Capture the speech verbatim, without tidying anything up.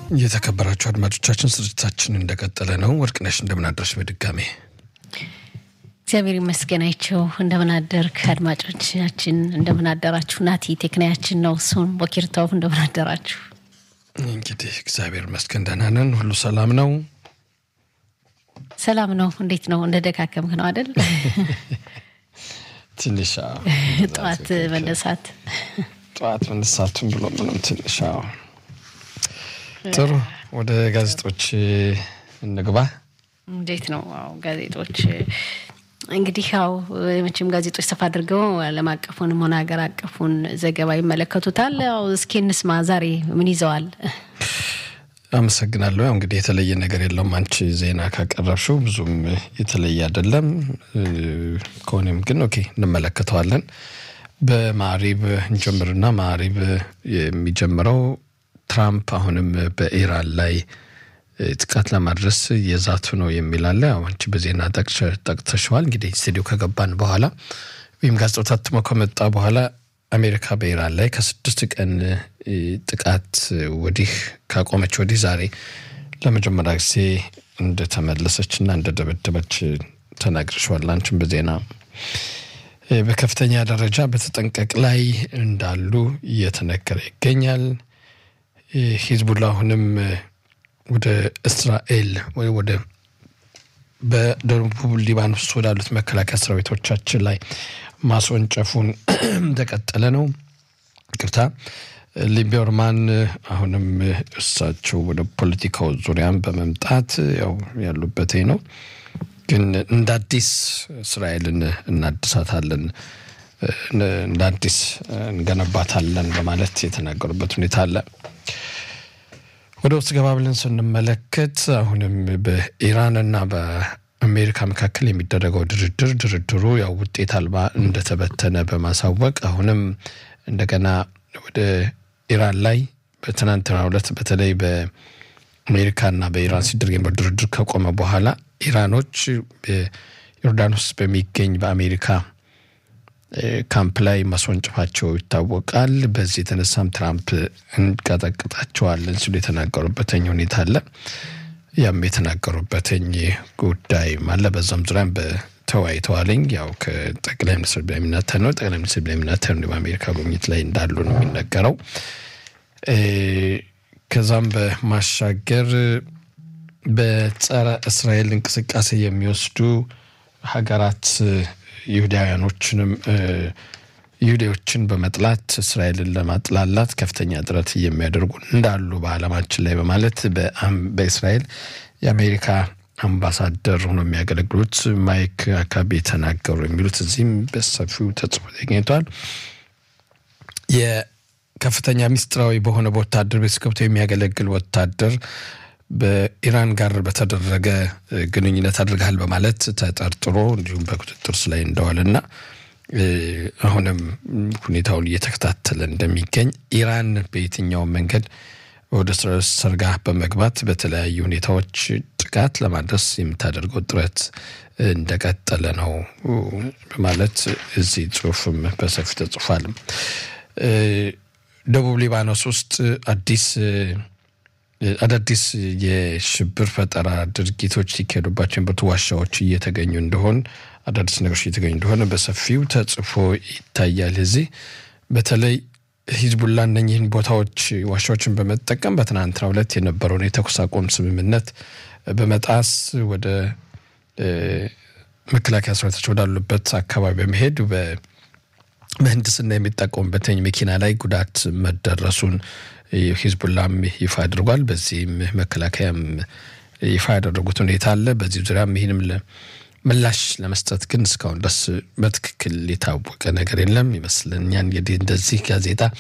የተከበራችሁ አድማጮቻችን ስርጭታችን እንደቀጠለ ነው። ወርቅነሽ እንደምን አደርሽ? በድጋሜ እግዚአብሔር ይመስገን። አይቸው እንደምን አደርክ? አድማጮቻችን እንደምን አደራችሁ? ናቲ ቴክኒያችን ነው። እሱን ቦኪርቶቭ እንደምን አደራችሁ? እንግዲህ እግዚአብሔር ይመስገን ደህና ነን። ሁሉ ሰላም ነው። ሰላም ነው። እንዴት ነው? እንደደካከምክ ነው አይደል? ትንሽ ጧት መነሳት ጧት መነሳቱን ብሎ ምንም ትንሽ ጥሩ። ወደ ጋዜጦች እንግባ። እንዴት ነው? አዎ ጋዜጦች እንግዲህ ያው መቼም ጋዜጦች ሰፋ አድርገው ዓለም አቀፉንም ሆነ ሀገር አቀፉን ዘገባ ይመለከቱታል። ያው እስኪ እንስማ ዛሬ ምን ይዘዋል? አመሰግናለሁ። ያው እንግዲህ የተለየ ነገር የለውም። አንቺ ዜና ካቀረብሽው ብዙም የተለየ አይደለም። ከሆነም ግን ኦኬ እንመለከተዋለን። በማዕሪብ እንጀምርና ማዕሪብ የሚጀምረው ትራምፕ አሁንም በኢራን ላይ ጥቃት ለማድረስ የዛቱ ነው የሚል አለ። አንቺ በዜና ጠቅሰሽዋል። እንግዲህ ስቱዲዮ ከገባን በኋላ ወይም ጋዜጣው ታትሞ ከመጣ በኋላ አሜሪካ በኢራን ላይ ከስድስት ቀን ጥቃት ወዲህ ካቆመች ወዲህ ዛሬ ለመጀመሪያ ጊዜ እንደተመለሰችና እንደደበደበች ተናግረሻል። አንቺም በዜና በከፍተኛ ደረጃ በተጠንቀቅ ላይ እንዳሉ እየተነገረ ይገኛል። ሂዝቡላህንም ወደ እስራኤል ወይ ወደ በደቡብ ሊባኖስ ወዳሉት መከላከያ ሰራዊቶቻችን ላይ ማስወንጨፉን እንደቀጠለ ነው። ይቅርታ ሊበርማን አሁንም እሳቸው ወደ ፖለቲካው ዙሪያም በመምጣት ያው ያሉበት ነው። ግን እንደ አዲስ እስራኤልን እናድሳታለን እንደ አዲስ እንገነባታለን በማለት የተናገሩበት ሁኔታ አለ። ወደ ውስጥ ገባ ብለን ስንመለከት አሁንም በኢራንና በአሜሪካ መካከል የሚደረገው ድርድር ድርድሩ ያው ውጤት አልባ እንደተበተነ በማሳወቅ አሁንም እንደገና ወደ ኢራን ላይ በትናንትናው ዕለት በተለይ በአሜሪካና በኢራን ሲደረግ የነበረው ድርድር ከቆመ በኋላ ኢራኖች በዮርዳኖስ በሚገኝ በአሜሪካ ካምፕ ላይ ማስወንጨፋቸው ይታወቃል። በዚህ የተነሳም ትራምፕ እንቀጠቅጣቸዋለን ሲሉ የተናገሩበት ሁኔታ አለ። ያም የተናገሩበት ጉዳይ ማለት በዛም ዙሪያም በተወያይተዋልኝ ያው ከጠቅላይ ሚኒስትር ቤንያሚን ኔታንያሁ ጠቅላይ ሚኒስትር ቤንያሚን ኔታንያሁ በአሜሪካ ጉብኝት ላይ እንዳሉ ነው የሚነገረው። ከዛም በማሻገር በጸረ እስራኤል እንቅስቃሴ የሚወስዱ ሀገራት ይሁዳውያኖችንም ይሁዳዎችን በመጥላት እስራኤልን ለማጥላላት ከፍተኛ ጥረት የሚያደርጉ እንዳሉ በዓለማችን ላይ በማለት በእስራኤል የአሜሪካ አምባሳደር ሆነው የሚያገለግሉት ማይክ አካቢ ተናገሩ የሚሉት እዚህም በሰፊው ተጽፎ ተገኝቷል። የከፍተኛ ሚስጥራዊ በሆነ ወታደር ቤት ገብቶ የሚያገለግል ወታደር በኢራን ጋር በተደረገ ግንኙነት አድርጋል በማለት ተጠርጥሮ እንዲሁም በቁጥጥር ላይ እንደዋለና አሁንም ሁኔታውን እየተከታተለ እንደሚገኝ ኢራን በየትኛው መንገድ ወደ እስራኤል ሰርጋ በመግባት በተለያዩ ሁኔታዎች ጥቃት ለማድረስ የምታደርገው ጥረት እንደቀጠለ ነው በማለት እዚህ ጽሁፍም በሰፊ ተጽፏል። ደቡብ ሊባኖስ ውስጥ አዲስ አዳዲስ የሽብር ፈጠራ ድርጊቶች ሲካሄዱባቸው በተዋሻዎች እየተገኙ እንደሆነ አዳዲስ ነገሮች እየተገኙ እንደሆነ በሰፊው ተጽፎ ይታያል። እዚህ በተለይ ሂዝቡላ እነኚህን ቦታዎች ዋሻዎችን በመጠቀም በትናንትናው ዕለት የነበረውን የተኩስ አቁም ስምምነት በመጣስ ወደ መከላከያ ሰራዊቶች ወዳሉበት አካባቢ በመሄድ በምህንድስና የሚጠቀሙበት መኪና ላይ ጉዳት መደረሱን ሂዝቡላም ይፋ አድርጓል። በዚህም መከላከያም ይፋ ያደረጉት ሁኔታ አለ። በዚህ ዙሪያም ይሄንም ምላሽ ለመስጠት ግን እስካሁን ድረስ በትክክል የታወቀ ነገር የለም ይመስለኛል። እንግዲህ እንደዚህ ጋዜጣ